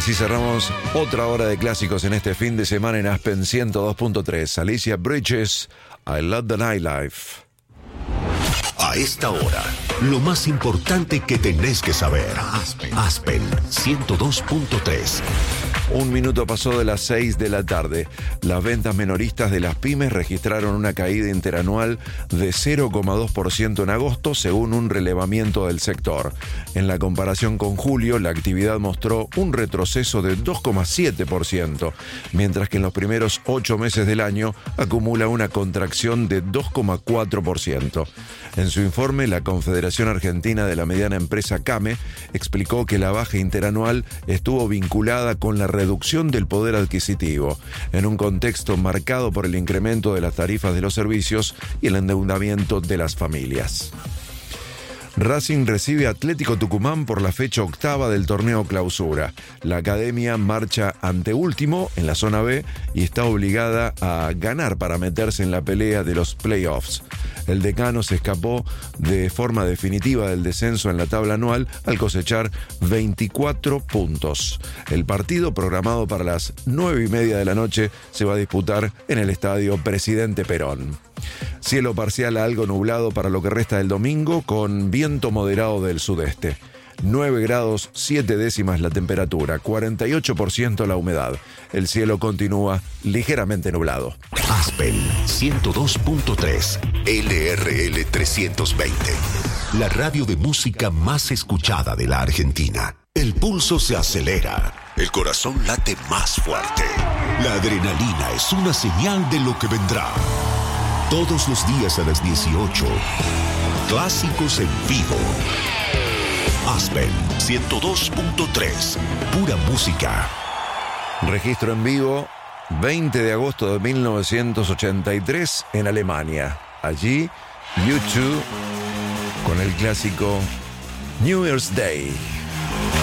Así cerramos otra hora de clásicos en este fin de semana en Aspen 102.3. Alicia Bridges, I Love the Nightlife. A esta hora, lo más importante que tenés que saber. Aspen 102.3. Un minuto pasó de las 6 de la tarde. Las ventas minoristas de las pymes registraron una caída interanual de 0,2% en agosto, según un relevamiento del sector. En la comparación con julio, la actividad mostró un retroceso de 2,7%, mientras que en los primeros 8 meses del año acumula una contracción de 2,4%. En su informe, la Confederación Argentina de la Mediana Empresa CAME explicó que la baja interanual estuvo vinculada con la reducción del poder adquisitivo, en un contexto marcado por el incremento de las tarifas de los servicios y el endeudamiento de las familias. Racing recibe a Atlético Tucumán por la fecha octava del torneo Clausura. La academia marcha anteúltimo en la zona B y está obligada a ganar para meterse en la pelea de los playoffs. El decano se escapó de forma definitiva del descenso en la tabla anual al cosechar 24 puntos. El partido, programado para las 9:30 de la noche, se va a disputar en el estadio Presidente Perón. Cielo parcial a algo nublado para lo que resta del domingo, con viento moderado del sudeste. 9 grados 7 décimas la temperatura, 48% la humedad. El cielo continúa ligeramente nublado. Aspen 102.3, LRL 320. La radio de música más escuchada de la Argentina. El pulso se acelera, el corazón late más fuerte. La adrenalina es una señal de lo que vendrá. Todos los días a las 18, clásicos en vivo. Aspen 102.3, pura música. Registro en vivo, 20 de agosto de 1983 en Alemania. Allí, U2 con el clásico New Year's Day.